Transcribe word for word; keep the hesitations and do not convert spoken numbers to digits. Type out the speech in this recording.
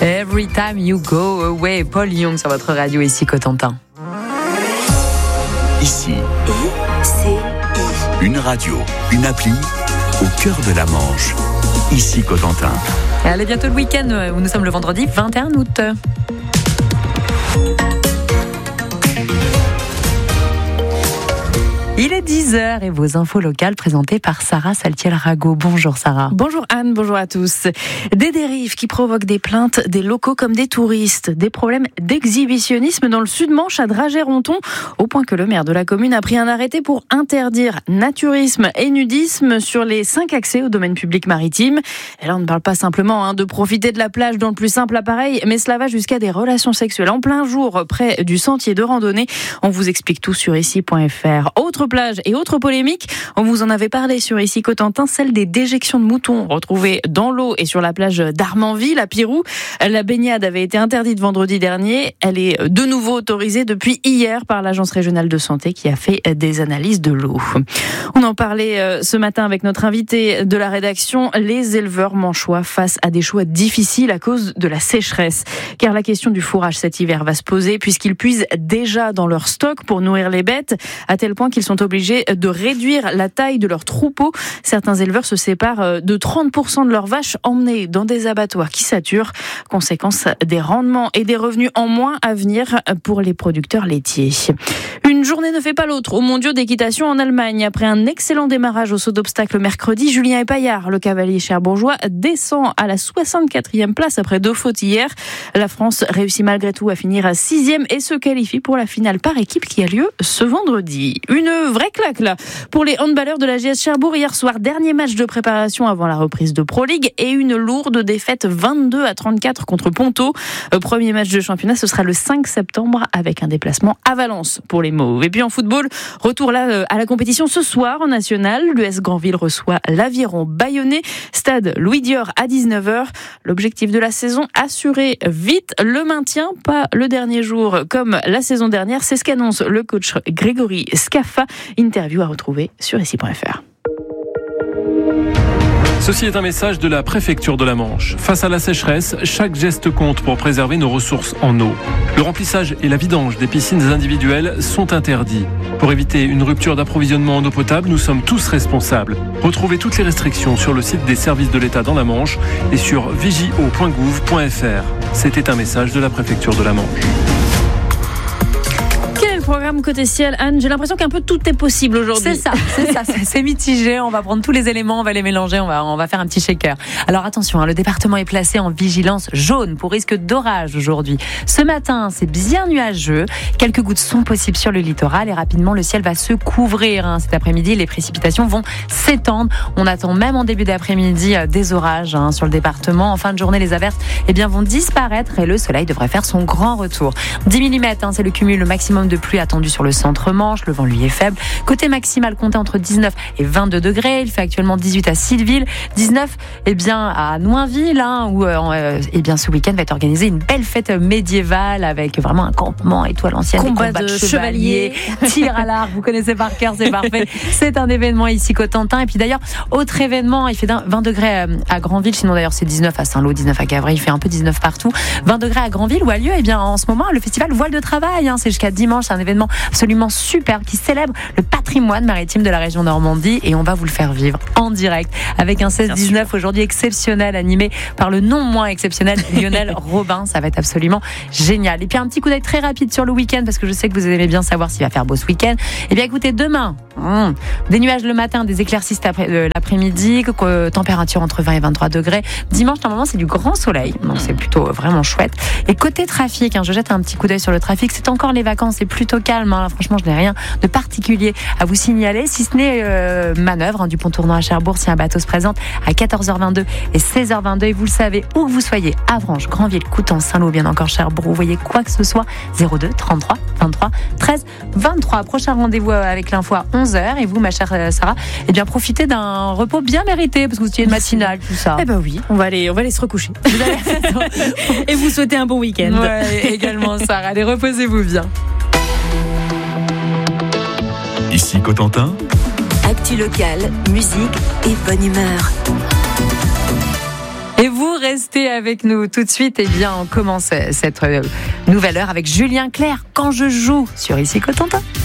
Every time you go away, Paul Young sur votre radio ici Cotentin. Ici, I C I. une radio, une appli au cœur de la Manche. Ici Cotentin. Allez, bientôt le week-end où nous sommes le vendredi vingt et un août. Il est dix heures et vos infos locales présentées par Sarah Saltiel-Rago. Bonjour Sarah. Bonjour Anne, bonjour à tous. Des dérives qui provoquent des plaintes des locaux comme des touristes. Des problèmes d'exhibitionnisme dans le Sud-Manche à Dragey-Ronthon, au point que le maire de la commune a pris un arrêté pour interdire naturisme et nudisme sur les cinq accès au domaine public maritime. Et là, on ne parle pas simplement hein, de profiter de la plage dans le plus simple appareil, mais cela va jusqu'à des relations sexuelles en plein jour près du sentier de randonnée. On vous explique tout sur ici point f r. Autre plage et autre polémique, on vous en avait parlé sur ici Cotentin, celle des déjections de moutons retrouvées dans l'eau et sur la plage d'Armanville à Pirou. La baignade avait été interdite vendredi dernier. Elle est de nouveau autorisée depuis hier par l'Agence régionale de santé qui a fait des analyses de l'eau. On en parlait ce matin avec notre invité de la rédaction, les éleveurs manchois face à des choix difficiles à cause de la sécheresse. Car la question du fourrage cet hiver va se poser puisqu'ils puisent déjà dans leur stock pour nourrir les bêtes, à tel point qu'ils sont obligés de réduire la taille de leurs troupeaux. Certains éleveurs se séparent de trente pour cent de leurs vaches emmenées dans des abattoirs qui saturent. Conséquence, des rendements et des revenus en moins à venir pour les producteurs laitiers. Une journée ne fait pas l'autre aux mondiaux d'équitation en Allemagne. Après un excellent démarrage au saut d'obstacle mercredi, Julien Epaillard, le cavalier cherbourgeois, descend à la soixante-quatrième place après deux fautes hier. La France réussit malgré tout à finir à sixième et se qualifie pour la finale par équipe qui a lieu ce vendredi. Une vraie claque là pour les handballeurs de la G S Cherbourg hier soir, dernier match de préparation avant la reprise de Pro League et une lourde défaite vingt-deux à trente-quatre contre Ponto. Premier match de championnat, ce sera le cinq septembre avec un déplacement à Valence pour les Mauves. Et puis en football, retour là à la compétition ce soir en national. L'U S Granville reçoit l'Aviron Bayonnais, stade Louis Dior à dix-neuf heures. L'objectif de la saison, assurer vite le maintien, pas le dernier jour comme la saison dernière. C'est ce qu'annonce le coach Grégory Scaffa. Interview à retrouver sur ici point f r. Ceci est un message de la préfecture de la Manche. Face à la sécheresse, chaque geste compte pour préserver nos ressources en eau. Le remplissage et la vidange des piscines individuelles sont interdits. Pour éviter une rupture d'approvisionnement en eau potable, nous sommes tous responsables. Retrouvez toutes les restrictions sur le site des services de l'État dans la Manche et sur vigio point gouv point f r. C'était un message de la préfecture de la Manche. Programme côté ciel, Anne, j'ai l'impression qu'un peu tout est possible aujourd'hui. C'est ça, c'est ça, c'est mitigé. On va prendre tous les éléments, on va les mélanger, on va, on va faire un petit shaker. Alors attention, hein, le département est placé en vigilance jaune pour risque d'orage aujourd'hui. Ce matin, c'est bien nuageux. Quelques gouttes sont possibles sur le littoral et rapidement le ciel va se couvrir. Hein. Cet après-midi, les précipitations vont s'étendre. On attend même en début d'après-midi euh, des orages hein, sur le département. En fin de journée, les averses eh bien, vont disparaître et le soleil devrait faire son grand retour. dix millimètres, hein, c'est le cumul, le maximum de pluie attendu sur le centre-Manche. Le vent, lui, est faible. Côté maximal, comptez entre dix-neuf et vingt-deux degrés. Il fait actuellement dix-huit à Silleville, dix-neuf eh bien, à Noinville, hein, où euh, eh bien, ce week-end va être organisée une belle fête médiévale avec vraiment un campement et tout à l'ancienne. Combat de, de chevaliers, tir à l'arc. Vous connaissez par cœur, c'est parfait. C'est un événement ici Cotentin. Et puis d'ailleurs, autre événement, il fait vingt degrés à Granville. Sinon d'ailleurs, c'est dix-neuf à Saint-Lô, dix-neuf à Gavry. Il fait un peu dix-neuf partout. vingt degrés à Granville où a lieu eh bien, en ce moment le festival Voile de Travail. Hein, c'est jusqu'à dimanche. C'est un événement absolument super qui célèbre le patrimoine maritime de la région Normandie et on va vous le faire vivre en direct avec un seize dix-neuf aujourd'hui exceptionnel animé par le non moins exceptionnel Lionel Robin. Ça va être absolument génial. Et puis un petit coup d'œil très rapide sur le week-end parce que je sais que vous aimez bien savoir s'il va faire beau ce week-end. Et bien écoutez, demain, hum, des nuages le matin, des éclaircies l'après-midi, température entre vingt et vingt-trois degrés. Dimanche, normalement, c'est du grand soleil, donc c'est plutôt vraiment chouette. Et côté trafic, hein, je jette un petit coup d'œil sur le trafic. C'est encore les vacances, c'est plutôt calme. Hein. Franchement, je n'ai rien de particulier à vous signaler, si ce n'est euh, manœuvre hein, du pont tournant à Cherbourg si un bateau se présente à quatorze heures vingt-deux et seize heures vingt-deux. Et vous le savez, où que vous soyez, Avranches, Granville, Coutances, Saint-Lô, bien encore Cherbourg, vous voyez quoi que ce soit, zéro deux trente-trois vingt-trois treize vingt-trois. Prochain rendez-vous avec l'info à onze heures. Et vous, ma chère Sarah, eh bien, profitez d'un repos bien mérité parce que vous étiez une matinale, tout ça. Eh ben oui, on va aller, on va aller se recoucher. Vous avez et vous souhaitez un bon week-end. Ouais, également, Sarah. Allez, reposez-vous bien. Ici Cotentin. Actu locale, musique et bonne humeur. Et vous restez Restez avec nous tout de suite. Eh bien, on commence cette nouvelle heure avec Julien Clerc, Quand je joue, sur Ici Cotentin.